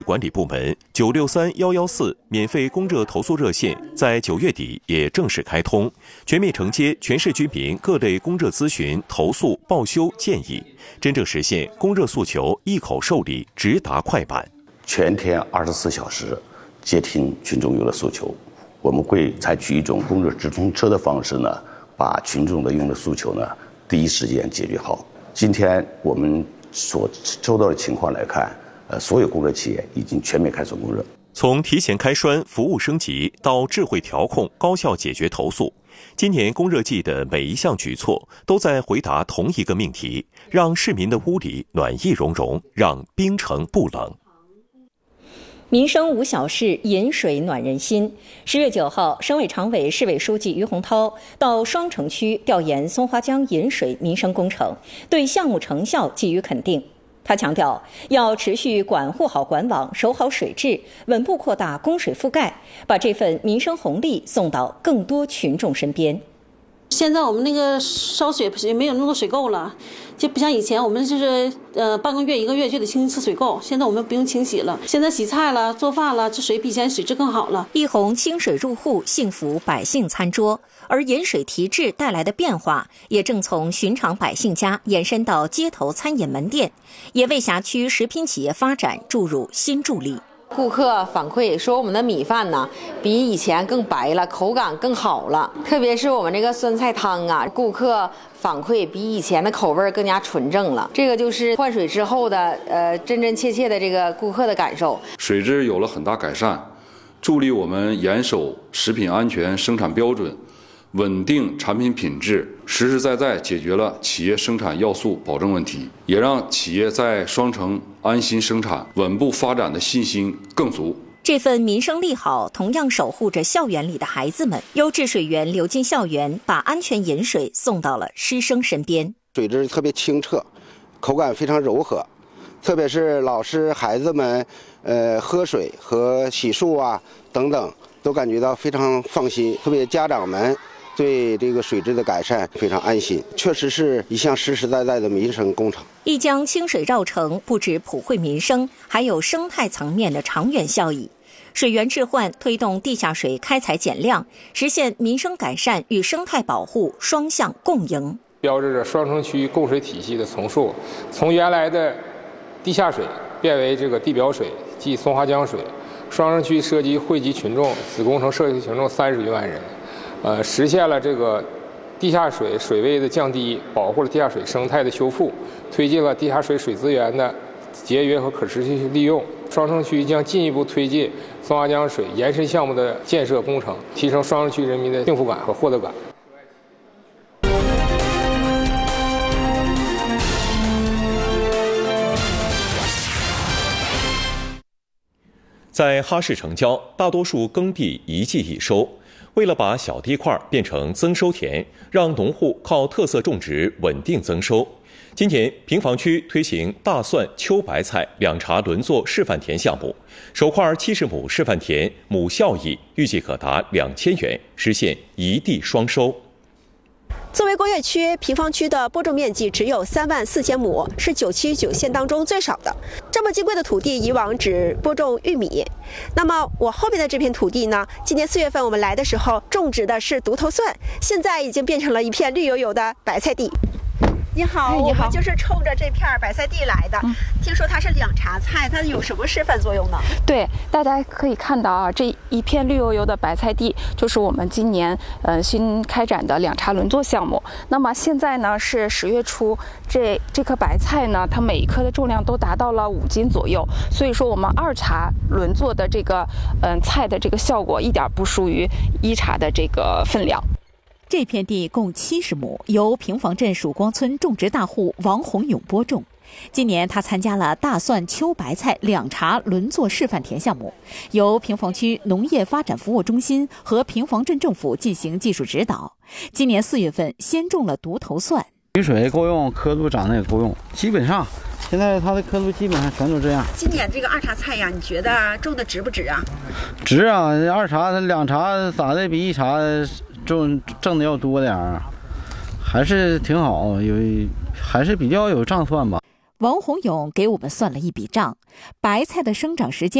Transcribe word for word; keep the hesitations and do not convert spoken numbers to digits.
管理部门九六三一一四免费供热投诉热线在九月底也正式开通，全面承接全市居民各类供热咨询、投诉、报修、建议，真正实现供热诉求一口受理、直达快办。 全天二十四小时接听群众用热诉求，我们会采取一种供热直通车的方式呢，把群众的用热诉求呢第一时间解决好。今天我们所收到的情况来看，呃，所有供热企业已经全面开始供热。 从提前开栓、服务升级到智慧调控、高效解决投诉，今年供热季的每一项举措都在回答同一个命题：让市民的屋里暖意融融，让冰城不冷。 民生无小事，饮水暖人心。十月九号，省委常委、市委书记于洪涛到双城区调研松花江引水民生工程，对项目成效给予肯定。他强调，要持续管护好管网，守好水质，稳步扩大供水覆盖，把这份民生红利送到更多群众身边。 现在我们那个烧水也没有那么多水垢了，就不像以前我们就是呃半个月一个月就得清一次水垢，现在我们不用清洗了。现在洗菜了、做饭了，这水比以前水质更好了。 一泓清水入户，幸福百姓餐桌。而饮水提质带来的变化，也正从寻常百姓家延伸到街头餐饮门店，也为辖区食品企业发展注入新助力。 顾客反馈说，我们的米饭呢比以前更白了，口感更好了。特别是我们这个酸菜汤啊，顾客反馈比以前的口味更加纯正了。这个就是换水之后的呃真真切切的这个顾客的感受。 水质有了很大改善，助力我们严守食品安全生产标准，稳定产品品质，实实在在解决了企业生产要素保证问题，也让企业在双城安心生产、稳步发展的信心更足。 这份民生利好同样守护着校园里的孩子们，优质水源流进校园，把安全饮水送到了师生身边。 水质特别清澈，口感非常柔和，特别是老师、孩子们，呃，喝水和洗漱啊等等，都感觉到非常放心。特别家长们对这个水质的改善非常安心，确实是一项实实在在的民生工程。 一江清水绕城，不止普惠民生，还有生态层面的长远效益。水源置换推动地下水开采减量，实现民生改善与生态保护双向共赢， 标志着双城区供水体系的重塑，从原来的地下水变为这个地表水，即松花江水。双城区涉及惠及群众，此工程涉及群众三十余万人。呃，实现了这个地下水水位的降低，保护了地下水生态的修复，推进了地下水水资源的节约和可持续利用。双城区将进一步推进松花江水延伸项目的建设工程，提升双城区人民的幸福感和获得感。 在哈市城郊，大多数耕地一季一收。为了把小地块变成增收田，让农户靠特色种植稳定增收，今年平房区推行大蒜、秋白菜两茬轮作示范田项目，首块七十亩示范田亩效益预计可达两千元，实现一地双收。 作为工业区，平房区的播种面积只有三万四千亩，是九区九县当中最少的。这么金贵的土地，以往只播种玉米。那么我后边的这片土地呢？今年四月份我们来的时候种植的是独头蒜，现在已经变成了一片绿油油的白菜地。你好， 哎、你好， 我们就是冲着这片白菜地来的。嗯、听说它是两茬菜，它有什么示范作用呢？ 对，大家可以看到啊，这一片绿油油的白菜地，就是我们今年呃新开展的两茬轮作项目。那么现在呢是十月初，这这颗白菜呢，它每一颗的重量都达到了五斤左右，所以说我们二茬轮作的这个嗯、呃、菜的这个效果一点不输于一茬的这个分量。 这片地共七十亩，由平房镇曙光村种植大户王洪勇播种。今年他参加了大蒜、秋白菜两茬轮作示范田项目，由平房区农业发展服务中心和平房镇政府进行技术指导。今年四月份先种了独头蒜， 雨水够用，刻度长得也够用，基本上现在它的刻度基本上全都这样。 今年这个二茬菜呀，你觉得种的值不值啊？ 值啊，二茬两茬咋的比一茬挣挣的要多点儿，还是挺好，有还是比较有账算吧。 王洪勇给我们算了一笔账，白菜的生长时间